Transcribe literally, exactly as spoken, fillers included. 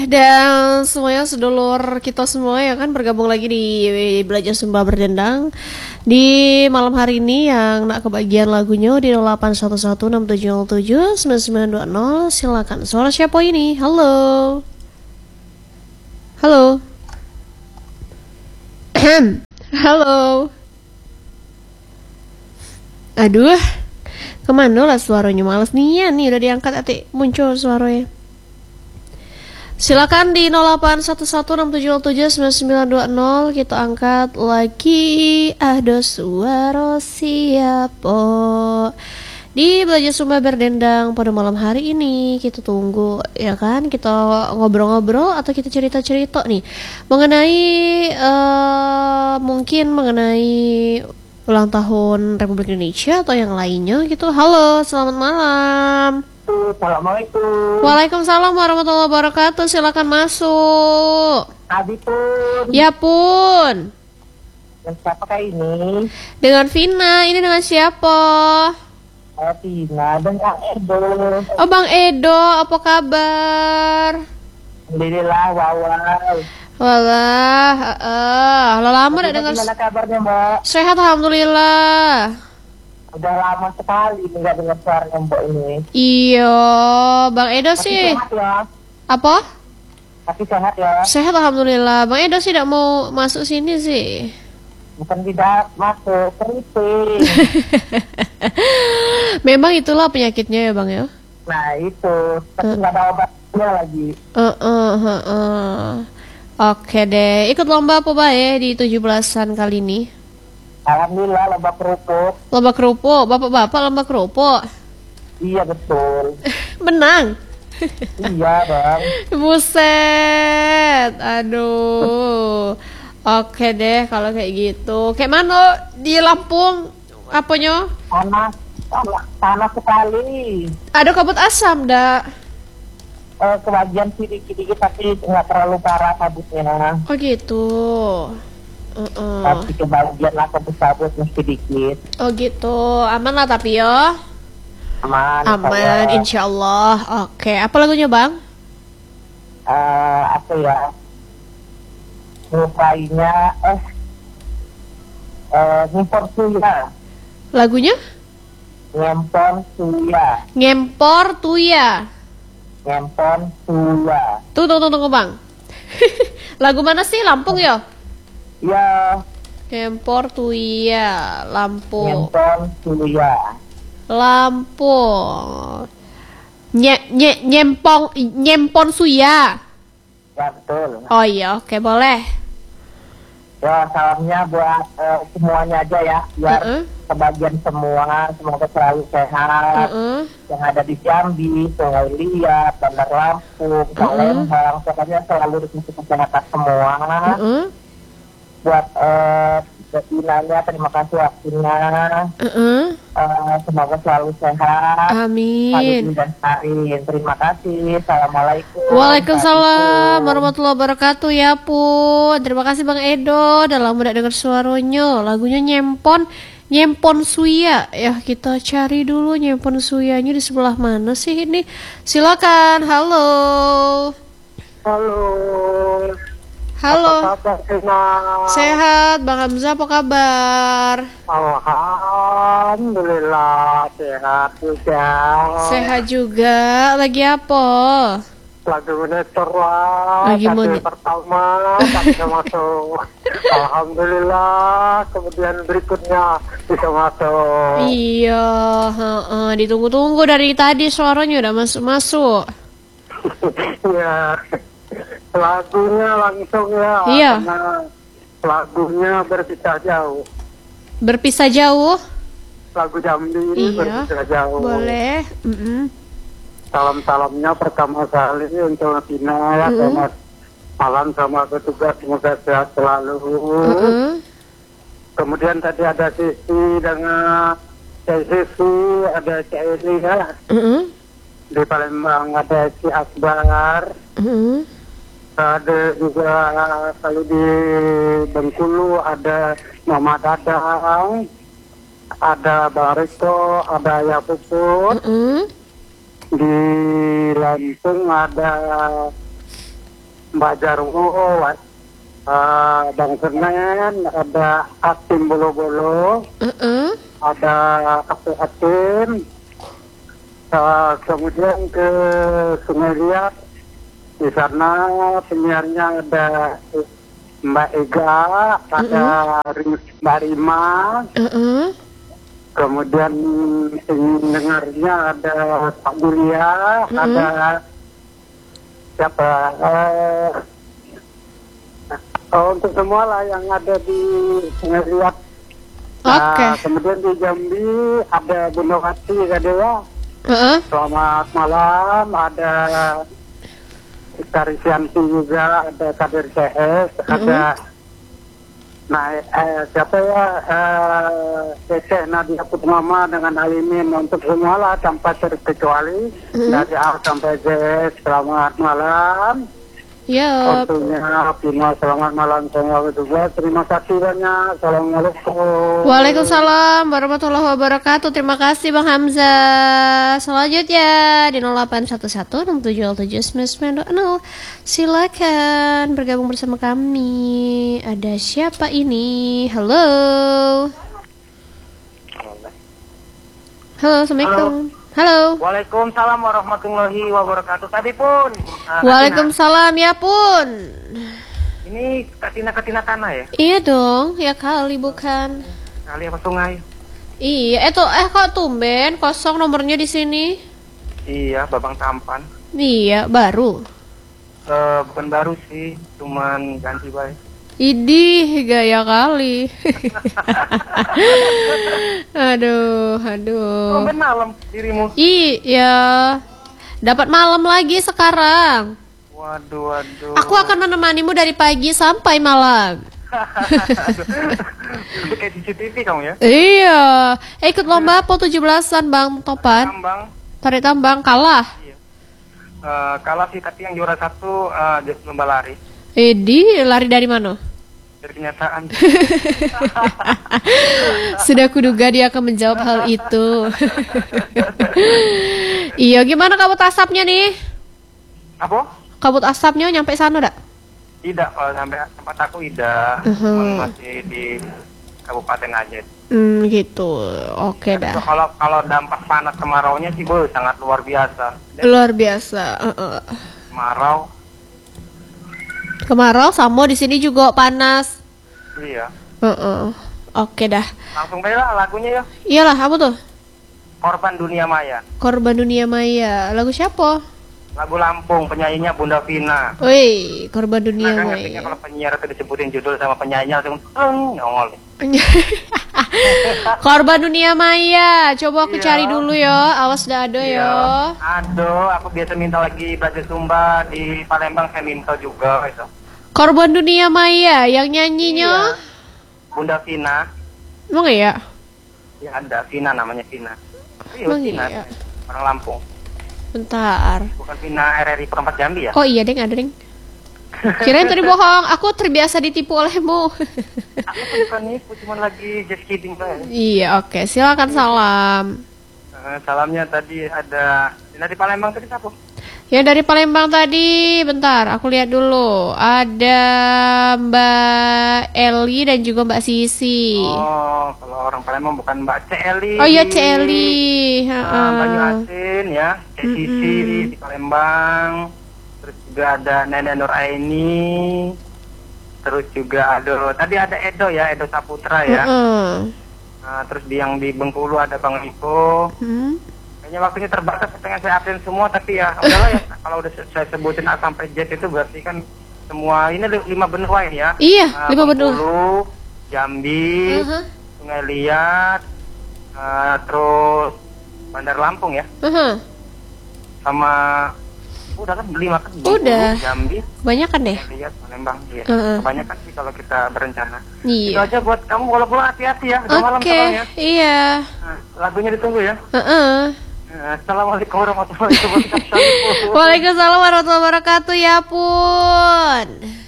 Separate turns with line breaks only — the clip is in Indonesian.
dan semuanya sedulur kita semua ya kan bergabung lagi di Belajar Sumba Berdendang di malam hari ini yang nak kebagian lagunya di nol delapan satu satu enam tujuh nol tujuh sembilan sembilan dua nol. Silakan. Suara siapa ini? Halo. Halo. Halo. Aduh. Kemana lah suaranya? Males nih ya nih udah diangkat atik muncul suaranya. Silakan di nol delapan satu satu enam tujuh nol tujuh sembilan sembilan dua nol kita angkat lagi ada suara siapa di Belajar Sumba Berdendang pada malam hari ini. Kita tunggu ya kan, kita ngobrol-ngobrol atau kita cerita-cerita nih mengenai uh, mungkin mengenai ulang tahun Republik Indonesia atau yang lainnya gitu. Halo, selamat malam.
Assalamualaikum.
Waalaikumsalam warahmatullahi wabarakatuh. Silakan masuk.
Abi pun.
Ya pun.
Dan siapakah ini?
Dengan Vina. Ini dengan siapa?
Oh, Vina dan Kang Edo.
Oh, Bang Edo, apa kabar?
Alhamdulillah, wow.
Walah, uh, uh, lama dah dengar.
Gimana kabarnya, Mbak?
Sehat alhamdulillah.
Udah lama sekali nggak dengar suaranya Mbak ini.
Iya, Bang Edo
Tapi
sih.
sehat ya.
Apa?
Tapi sehat ya.
Sehat alhamdulillah. Bang Edo sih tidak mau masuk sini sih.
Bukan tidak masuk, keriting.
Memang itulah penyakitnya ya Bang ya.
Nah itu, tapi nggak ada obatnya lagi.
Uh, uh, uh, uh. Oke deh, ikut lomba apa bae di tujuh belasan kali ini?
Alhamdulillah lomba kerupuk.
Lomba kerupuk, bapak-bapak lomba kerupuk.
Iya betul.
Menang.
Iya bang.
Buset, aduh. Oke deh kalau kayak gitu. Kayak mana di Lampung apanya?
Panas, panas, panas sekali.
Ada kabut asam dah.
Uh, kebagian sedikit-sedikit tapi nggak terlalu parah kabutnya.
Oh gitu. Uh-uh.
Tapi kebagian lah kabut-kabut sedikit.
Oh gitu, aman lah tapi ya.
Aman.
Aman, insya Allah. Oke, apa lagunya bang?
Uh, apa ya? Rupanya eh uh, Ngempor Suya.
Lagunya?
Ngempor Suya.
Ngempor Tuya.
Ngempor Suya.
Tunggu, tunggu, tunggu bang. Lagu mana sih? Lampung ya?
Ya.
Ngempor Tuya, Lampung.
Ngempor Suya.
Lampung. Nye, nye, nyempong, nyempon Suya.
Ya betul.
Oh iya, oke boleh.
Ya salamnya buat uh, semuanya aja ya, biar
Uh-uh.
kebagian semua, semoga selalu sehat.
Uh-uh.
Yang ada di Jambi, Sungai Liat, Bandar Lampung, Palembang, uh-uh. pokoknya selalu dikasih kesehatan semua.
Uh-uh.
Buat uh, Vinanya, terima kasih waktunya.
Uh-uh.
Uh, semoga selalu sehat.
Amin.
Dan Karin, terima kasih. Assalamualaikum.
Waalaikumsalam warahmatullahi wabarakatuh ya pun. Terima kasih Bang Edo. Udah lama gak dengar suaranya. Lagunya Nyempon, Nyempon Suya. Ya kita cari dulu Nyempon Suyanya di sebelah mana sih ini. Silakan. Halo.
Halo.
Halo.
Apa kabar,
Sehat, Bang Hamzah apa kabar?
Alhamdulillah sehat juga.
Sehat juga. Lagi apa?
Lagi monitor lah.
Lagi moni-
pertama bisa masuk. Alhamdulillah. Kemudian berikutnya bisa masuk.
Iya, heeh, ditunggu-tunggu dari tadi suaranya udah masuk-masuk.
Ya. Lagunya langsung ya.
Iya.
Lagunya berpisah jauh.
Berpisah jauh?
Lagu Jambi
Iya.
berpisah jauh.
Boleh. Mm-mm.
Salam-salamnya pertama kali untuk Vina ya,
Mm-mm.
selamat malam sama petugas, semoga sehat selalu.
Mm-mm.
Kemudian tadi ada Sisi dengan Cik Sisi, ada Cik Eli ya.
Mm-mm.
Di Palembang ada Cik Akbar.
Mm-mm.
Ada juga kalau di Bengkulu ada Mama Dadang, ada Barito, ada Yapuput.
Mm-mm.
Di Lampung ada Mbak Jarwo, uh, Bang Senen, ada Atim Bolo-Bolo,
Uh-uh.
ada Ate Atim, uh, kemudian ke Sungai Liat. Di sana penyiarnya ada Mbak Ega, ada uh-uh. Mbak Rima,
Uh-uh.
kemudian pendengarnya ada Pak Bulia,
uh-uh. ada
siapa? Eh, oh, untuk semua lah yang ada di Sungai Liat.
Oke. Okay.
Nah, kemudian di Jambi ada Bunda Wati Gadea.
Uh-uh.
Selamat malam. Ada Karisianti juga, ada Kadir C S, uh-uh. ada nah eh, siapa ya eh, Teteh Nadia Putmama dengan Alimin, untuk semua lah tanpa terkecuali, uh-huh. dari A sampai Z. Selamat malam.
Ya.
Waktunya Pima, selamat malam semua juga. Terima kasih banyak. Assalamualaikum.
Waalaikumsalam warahmatullahi wabarakatuh. Terima kasih Bang Hamzah. Selanjutnya di nol delapan satu satu enam tujuh tujuh sembilan sembilan dua nol. Silakan bergabung bersama kami. Ada siapa ini? Halo. Halo, Assalamualaikum. Halo.
Waalaikumsalam warahmatullahi wabarakatuh. Tadi pun. Uh,
Waalaikumsalam ya pun.
Ini katina-katina tanah ya?
Iya dong, ya kali bukan.
Kali apa sungai?
Iya, itu eh kok tumben kosong nomornya di sini?
Iya, Babang Tampan.
Iya, baru.
Uh, bukan baru sih, cuman ganti baik.
Idih, gaya kali. Aduh, aduh.
Tumben malam dirimu.
Iya, dapat malam lagi sekarang.
Waduh, waduh.
Aku akan menemanimu dari pagi sampai malam.
Kayak di C C T V kamu ya?
Iya, eh, ikut lomba po tujuh belasan Bang Topan.
Tambang.
Tarik tambang kalah.
Iya. Uh, kalah sih, tapi yang juara satu uh, lomba lari.
Edi, lari dari mana?
Dari kenyataan.
Sudah kuduga dia akan menjawab hal itu. Iya, gimana kabut asapnya nih?
Apa?
Kabut asapnya nyampe sana dak?
Tidak, kalau sampai tempat aku tidak. Uh-huh. Masih di Kabupaten Aceh.
Hmm, gitu. Oke dah.
Kalau kalau dampak panas kemaraunya sih, bu, sangat luar biasa. Dan
luar biasa. Uh-uh.
Kemarau.
Kemarau sama di sini juga panas.
Iya.
Uh-uh. Oke dah.
Langsung aja lah lagunya ya.
Iyalah, apa tuh?
Korban Dunia Maya.
Korban Dunia Maya. Lagu siapa?
Lagu Lampung, penyanyinya Bunda Vina.
Wih, Korban Dunia
nah, kan
Maya.
kalau penyiar itu disebutin judul sama penyanyi langsung eng nyongol.
Korban Dunia Maya. Coba aku
iya.
cari dulu ya. Awas dah ado
iya.
ya.
Ado, aku biasa minta lagi Belajar Sumba di Palembang, saya minta juga itu.
Korban Dunia Maya yang nyanyinya
iya. Bunda Vina.
Emang ya?
Ya ada, Vina namanya Vina. Iya,
Emang
Vina.
iya?
Orang Lampung.
Bentar.
Bukan Vina R R I Perempat Jambi ya?
Oh iya deng, ada deng. Kirain tadi bohong, aku terbiasa ditipu olehmu.
Aku tuh bukan nipu, cuma lagi just kidding banget.
Iya, oke, okay. Silakan salam.
Uh, salamnya tadi ada dari Palembang tadi siapa?
Ya dari Palembang tadi, bentar, aku lihat dulu. Ada Mbak Eli dan juga Mbak Sisi.
Oh, kalau orang Palembang bukan Mbak Celi.
Oh iya Celi.
Uh, Banyu Asin ya, Cek Sisi mm-hmm. di Palembang. Terus juga ada Nenek Nur Aini. Terus juga ada, tadi ada Edo ya, Edo Saputra ya. Uh-uh. Nah, terus di yang di Bengkulu ada Bang Iko. Hmm. Kayaknya waktunya terbatas, pengen saya absen semua, tapi ya udahlah ya. Kalau udah saya sebutin A sampai Z itu berarti kan semua ini lima benua ya.
Iya,
uh,
lima benua.
Bengkulu, Jambi, uh-huh. Sungai Liat, uh, terus Bandar Lampung ya. Uh-huh. Sama udah kan lima kan. Bengkulu,
udah.
Jambi. Banyak kan deh. Liat, Palembang ya. Uh-huh. Kebanyakan sih kalau kita berencana. Iya. Itu aja buat kamu, kalau pulang hati-hati ya. Udah
okay.
malam sekarang ya.
Iya.
Nah, lagunya ditunggu ya.
Uh-uh.
Assalamualaikum warahmatullahi wabarakatuh.
Waalaikumsalam warahmatullahi wabarakatuh ya pun.